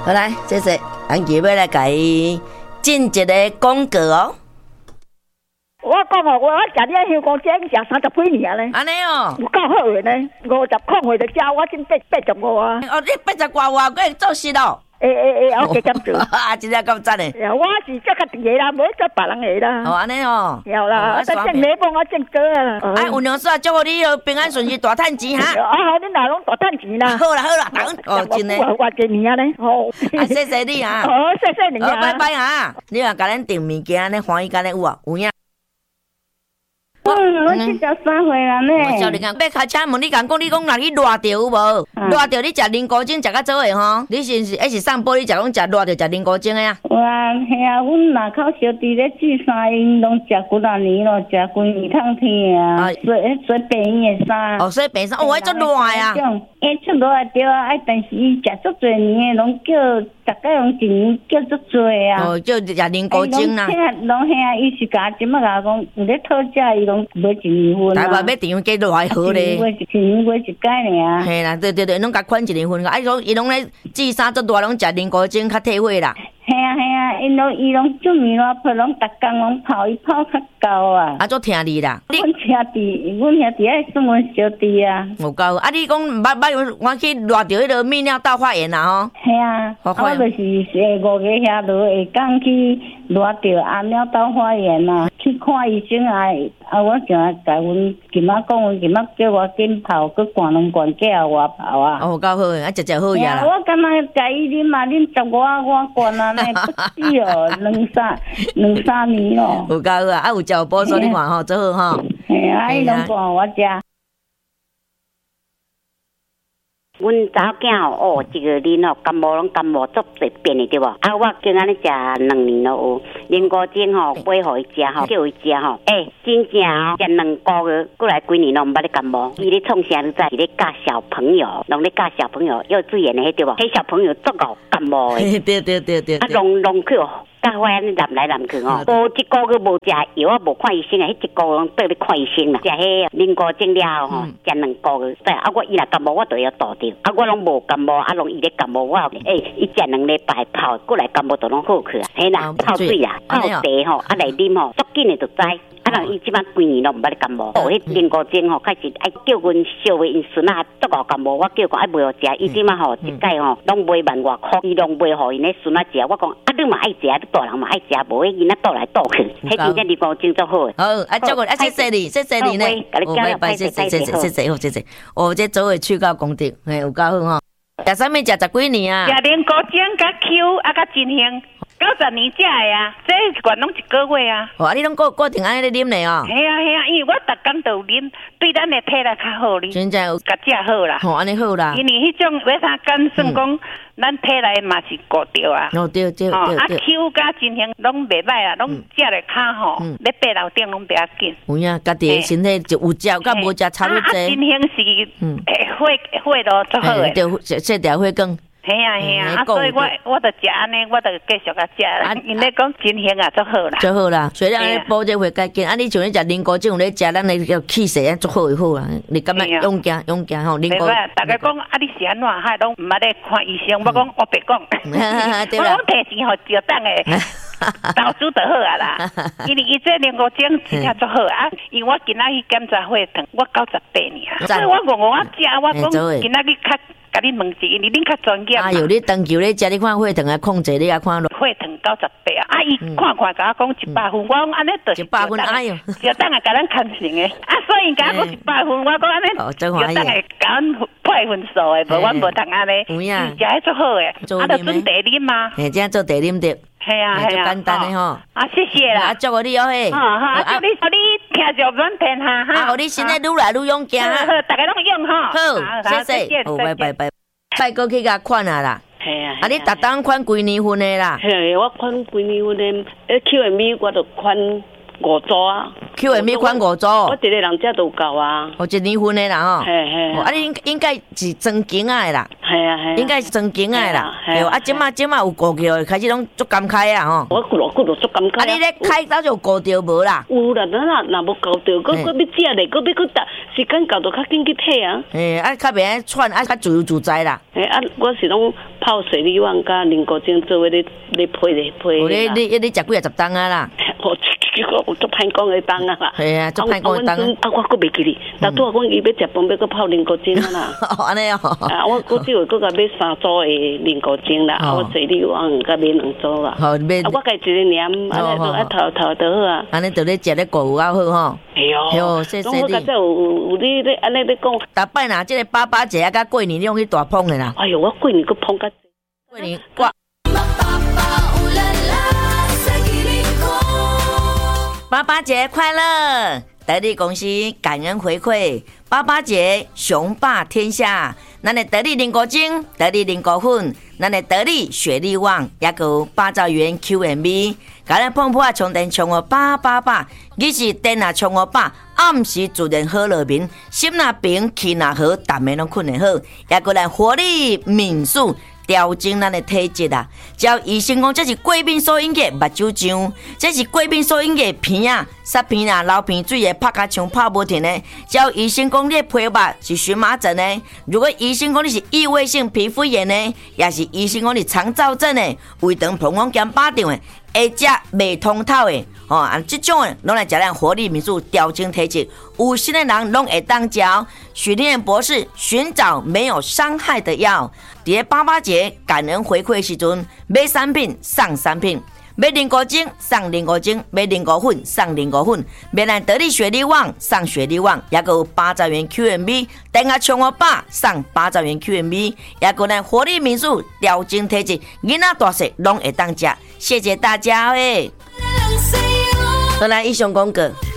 好来，谢谢，安琪要来甲伊进一个广告哦。 我讲哦，我食你香港煎食30几年咧， 安尼哦， 有够好诶呢，50块回就食，我真85啊。 哦，你80外我还会做事咯？ 我加减做。 啊，真正够赞诶！ 我是做家己诶啦，无做别人诶啦。 哦，安尼哦。 有啦，我正礼帮我正哥啊。 哎，有娘煞祝福你哦，平安顺利，大趁钱哈。 啊，好，你哪拢大趁钱啦？ 好啦好啦，哦，真诶。 我几年啊咧？哦， 谢谢你哈。 哦，谢谢你啊。 拜拜哈。你若甲咱订物件，安尼欢喜干咧有啊？有影。 我73岁啦呢。 我少你讲，要开车门，你讲你讲若去热着有无？热着你食菱角精食较早诶吼？你是上坡你食拢食热着食菱角精诶啊？ 有啊，系啊，阮若口小弟咧煮衫，因拢食几啊年咯，食几年通天啊。洗白衣诶衫。 哦，洗白衫，哦，迄足热啊。 出热啊对啊，但是伊食足侪年诶，拢叫大概用一年叫足侪啊。 哦，叫食菱角精啦。 拢嘿啊，伊是甲即摆甲讲有咧讨价，伊拢买一年份啊。 台湾要订加热好咧。 一年买一届尔。 嘿啦，对对对，拢甲款一年份个，伊拢咧煮衫足热，拢食菱角精较退火啦。 系啊，伊拢做面咯，佢拢逐工拢泡，伊泡较够啊。 啊，足疼你啦！ 阮兄弟爱算阮小弟啊。 有够啊！你讲捌用我去热着迄个泌尿道发炎啦吼？ 系啊，我就是5个遐落下讲去热着暗尿道发炎啊，去看医生啊。我就甲阮今仔讲，阮今仔叫我紧泡，佮灌两罐叫我泡啊。 哦，够好啊，食好呀啦。 我敢若甲伊啉嘛，啉15我灌啊呢，不止哦，2-3年咯。 有够好啊！有食补助你看吼，做好吼。 嘿啊，伊拢灌我食。 阮查某囝哦，这个恁哦，感冒拢感冒足侪变的对无？啊，我经安尼食2年咯有，菱角精吼买互伊食吼，叫伊食吼。真正哦，食2个月，过来几年拢毋捌咧感冒。伊咧创啥？你知？伊咧教小朋友，拢咧教小朋友幼稚园的迄对无？迄小朋友足够感冒的。 对。 啊，弄去哦。教会安尼南来南去吼，无一个月无食药啊，无看医生啊，迄一个月拢倒咧看医生啦。食迄菱角精了吼，食2个月。对啊，我伊若感冒，我就要倒掉。啊，我拢无感冒，啊，拢伊咧感冒，我伊食2礼拜泡，过来感冒就拢好去啊。嘿啦，泡水啦，泡茶吼，啊来啉吼，足紧的就知。啊，人伊即摆几年拢毋捌咧感冒。迄菱角精吼，开始爱叫阮小妹因孙啊，足够感冒，我叫讲爱买互食。伊即摆吼一届吼，拢买1万外块，伊拢买互因咧孙啊食。我讲啊，你嘛爱食，你大人嘛爱食，无迄囡仔倒来倒去，迄真正菱角精足好。 好，啊，照顾啊，谢谢你呢。拜拜，谢谢。哦，这做伙去到功德，嘿，有够好吼。食啥物食10几年啊？ 食菱角精甲 Q 啊甲真香。90年食的啊，这罐拢1个月啊。 哦，啊，你拢固定安尼咧啉咧哦。 系啊，因为我逐工都有啉，对咱的体力较好哩。 真正有甲食好啦。 哦，安尼好啦。 因为迄种买啥干算讲，咱体内嘛是顾着啊。 哦，对。 啊 Q 甲真香拢袂歹啊，拢食咧较好，咧爬楼顶拢袂要紧。 有影，家己身体就有食甲无食差不多。 真香是血都足好诶。 对，这条血更。 系啊，所以我就食安尼，我就继续甲食。因咧讲真香啊，足好啦， 足好啦。所以安尼补这会较紧。啊，你像你食菱角精有咧食，咱咧叫气势啊，足好就好啦。你感觉勇敢吼，菱角。 大家讲啊，你是安怎？还拢毋捌咧看医生，我讲我别讲，我讲摕钱互就当诶。投资就好啊啦，因为伊这菱角精真正足好啊。因为我今仔去检查血糖，我98尔，所以我讲我食，我讲今仔日较。甲你问一下，因为恁较专业嘛。 哎呦，你长久咧食，你看血糖啊控制，你啊看落。 血糖98啊！伊看甲我讲100分，我讲安尼就是 100分，哎哟， 就等下甲咱看成诶。啊，所以甲我100分，我讲安尼，就等下甲阮配分数诶，无阮无通安尼。 有影， 食迄足好诶，啊，就准茶啉嘛。 嘿，这样做茶啉着。 系啊， 简单诶吼。 啊，谢谢啦。 啊，祝福你哦嘿。 啊，祝你听着软片哈哈。 啊，互你身体愈来愈勇敢哈。 好，大家拢用哈。 好，谢谢。好，拜过去甲款啊啦。 系啊。 啊，你逐当款几年份的啦？ 系，我款几年份的，QMB 我就款5组啊。 QMB 款5组， 我一个人才都够啊。 一年份的啦吼。 嘿嘿。 啊，你应该是装景仔的啦。 系啊系。 应该是装景仔的啦。对啊，即马有顾叫，开始拢足敢开啊吼。 我骨头足敢开。 啊，你咧开早就顾着无啦？ 有啦，若无顾着，佫要食咧，佫要佫搭时间到就较紧去体啊。 啊，较袂喘，啊，较自由自在啦。 啊，我是拢泡水里旺加凝固精做咧配咧。 你食几啊10担啊啦？ 我足歹讲的当啊啦。 系啊，足歹讲的当啊。 我佫袂记哩。那拄啊，阮伊要食饭要佫泡凝固精啊啦。 安尼哦。 啊，我即回佫甲买3组的凝固精啦，我水里旺甲买2组啦。好，买。我家一个念，安尼都一头就好啊。 安尼就咧食咧顾有够好吼。 系哦。系哦， 谢谢你。我觉有你咧安尼咧讲， 逐摆若即个爸节啊，甲过年你用去大捧的啦。 哎哟，我过年佫捧甲。 过年我。爸爸节快乐！得力公司感恩回馈，爸爸节雄霸天下。咱的得力凝固精、得力凝固粉，咱的得力雪力旺，也有8兆元 QMB。甲咱碰破充电充888，日时电啊充800，暗时自然好乐眠，心若平，气若好，逐暝拢困得好。也有咱活力敏速。调整咱的体质啊！照医生讲，这是过敏所引起目睭痒，这是过敏所引起鼻啊、塞鼻啊、流鼻水的，拍甲像拍无停的。照医生讲，你的皮肤是荨麻疹的；如果医生讲你是异位性皮肤炎的，也是医生讲你肠燥症的、胃肠膀胱兼巴掌的。会食未通透的，这种的拢来食咱活力民宿调整体质，有心的人拢会当食。许天博士寻找没有伤害的药，伫88节感恩回馈时阵，买3品送3品，买凝固精送凝固精，买凝固粉送凝固粉，买咱得力雪力旺送雪力旺，也有8兆元 QMB， 电话充800送8兆元 QMB， 也有咱活力民宿调整体质，囡仔大细拢会当食。谢谢大家诶！好来，以上广告。